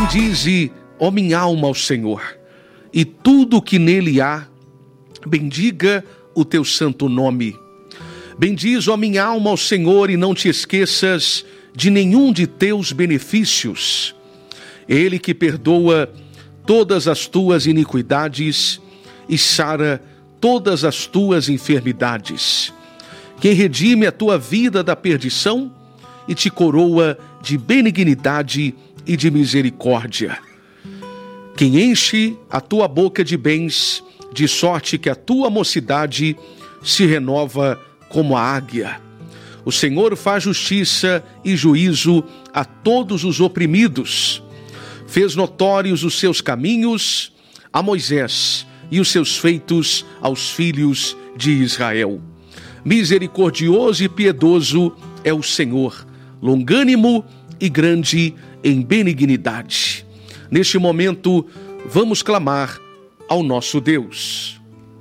Bendize, ó minha alma, ao Senhor, e tudo que nele há, bendiga o teu santo nome. Bendize, ó minha alma, ao Senhor, e não te esqueças de nenhum de teus benefícios. Ele que perdoa todas as tuas iniquidades e sara todas as tuas enfermidades. Quem redime a tua vida da perdição e te coroa de benignidade e de misericórdia. Quem enche a tua boca de bens, de sorte que a tua mocidade se renova como a águia. O Senhor faz justiça e juízo a todos os oprimidos. Fez notórios os seus caminhos a Moisés e os seus feitos aos filhos de Israel. Misericordioso e piedoso é o Senhor, longânimo e grande em benignidade. Neste momento, vamos clamar ao nosso Deus.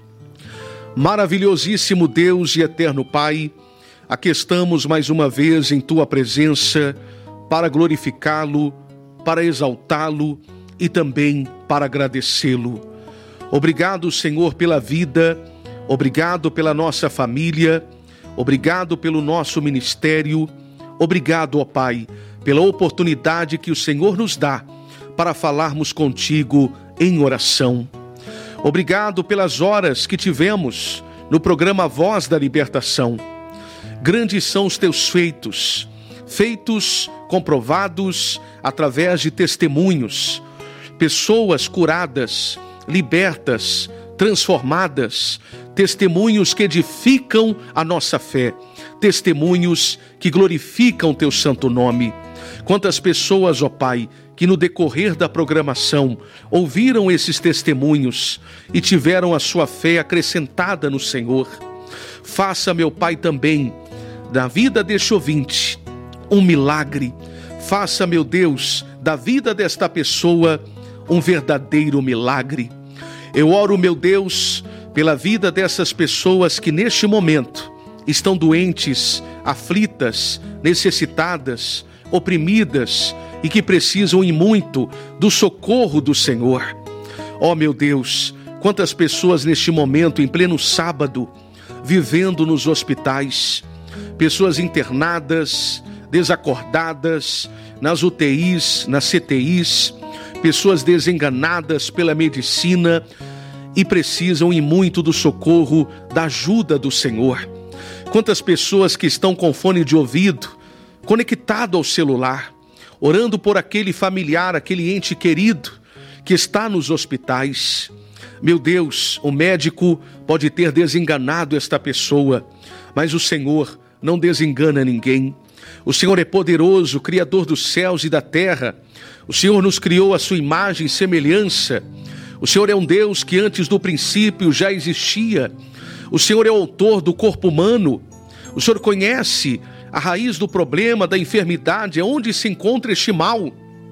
Maravilhosíssimo Deus e eterno Pai, aqui estamos mais uma vez em Tua presença para glorificá-lo, para exaltá-lo e também para agradecê-lo. Obrigado, Senhor, pela vida, obrigado pela nossa família, obrigado pelo nosso ministério, obrigado, ó Pai, pela oportunidade que o Senhor nos dá para falarmos contigo em oração. Obrigado pelas horas que tivemos no programa Voz da Libertação. Grandes são os teus feitos, feitos comprovados através de testemunhos, pessoas curadas, libertas, transformadas, testemunhos que edificam a nossa fé, testemunhos que glorificam teu santo nome. Quantas pessoas, ó Pai, que no decorrer da programação ouviram esses testemunhos e tiveram a sua fé acrescentada no Senhor. Faça, meu Pai, também da vida deste ouvinte um milagre. Faça, meu Deus, da vida desta pessoa um verdadeiro milagre. Eu oro, meu Deus, pela vida dessas pessoas que neste momento estão doentes, aflitas, necessitadas, oprimidas e que precisam e muito do socorro do Senhor. Ó, meu Deus, quantas pessoas neste momento, em pleno sábado, vivendo nos hospitais, pessoas internadas, desacordadas, nas UTIs, nas CTIs, pessoas desenganadas pela medicina e precisam e muito do socorro, da ajuda do Senhor. Quantas pessoas que estão com fone de ouvido, conectado ao celular, orando por aquele familiar, aquele ente querido que está nos hospitais. Meu Deus, o médico pode ter desenganado esta pessoa, mas o Senhor não desengana ninguém. O Senhor é poderoso, Criador dos céus e da terra. O Senhor nos criou à sua imagem e semelhança. O Senhor é um Deus que antes do princípio já existia. O Senhor é o autor do corpo humano. O Senhor conhece a raiz do problema, da enfermidade, é onde se encontra este mal.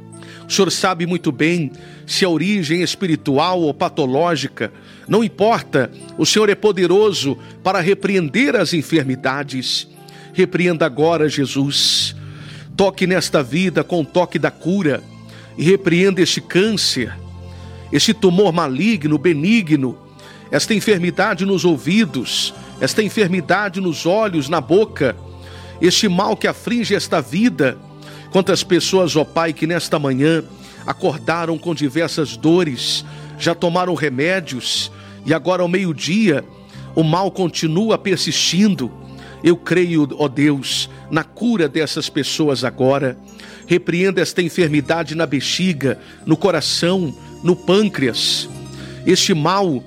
O Senhor sabe muito bem se a origem espiritual ou patológica, não importa, o Senhor é poderoso para repreender as enfermidades. Repreenda agora, Jesus. Toque nesta vida com o toque da cura e repreenda este câncer, este tumor maligno, benigno, esta enfermidade nos ouvidos, esta enfermidade nos olhos, na boca, este mal que aflige esta vida. Quantas pessoas, ó Pai, que nesta manhã acordaram com diversas dores, já tomaram remédios e agora ao meio-dia o mal continua persistindo. Eu creio, ó Deus, na cura dessas pessoas agora. Repreenda esta enfermidade na bexiga, no coração, no pâncreas. Este mal